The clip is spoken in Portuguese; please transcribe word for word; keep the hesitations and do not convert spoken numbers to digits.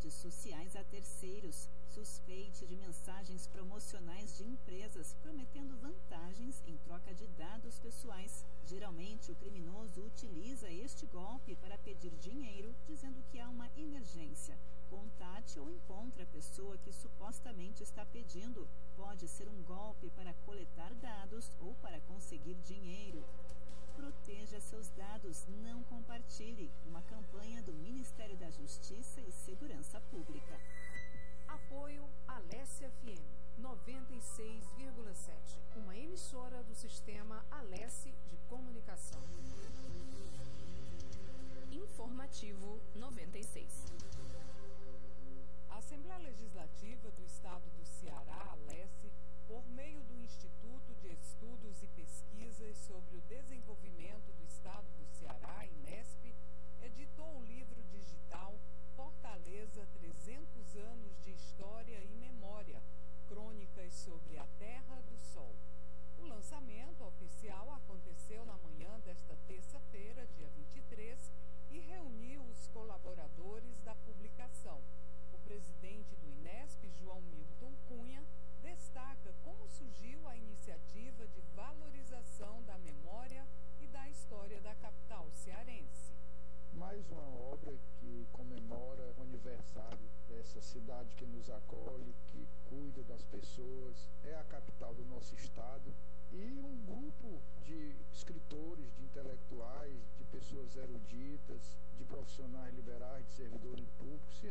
redes sociais a terceiros. Suspeite de mensagens promocionais de empresas prometendo vantagens em troca de dados pessoais. Geralmente, o criminoso utiliza este golpe para pedir dinheiro, dizendo que há uma emergência. Contate ou encontre a pessoa que supostamente está pedindo. Pode ser um golpe para coletar dados ou para conseguir dinheiro. Proteja seus dados, não compartilhe. Uma campanha do Ministério da Justiça e Segurança Pública. Apoio Alesse F M noventa e seis vírgula sete, uma emissora do sistema Alesse de Comunicação. Informativo noventa e seis. A Assembleia Legislativa do Estado do Ceará, Alesse, por meio do Instituto de Estudos e Pesquisas sobre o Desenvolvimento do Estado do Ceará, INESP, editou o livro digital Fortaleza, trezentos anos de História e Memória, Crônicas sobre a Terra do Sol. O lançamento oficial aconteceu na manhã desta terça-feira, dia vinte e três, e reuniu os colaboradores da publicação. O presidente do INESP, João Milton Cunha, destaca como surgiu a iniciativa de valorização da memória e da história da capital cearense. Mais uma obra que comemora o aniversário dessa cidade que nos acolhe, que cuida das pessoas, é a capital do nosso estado. E um grupo de escritores, de intelectuais, de pessoas eruditas, de profissionais liberais, de servidores públicos se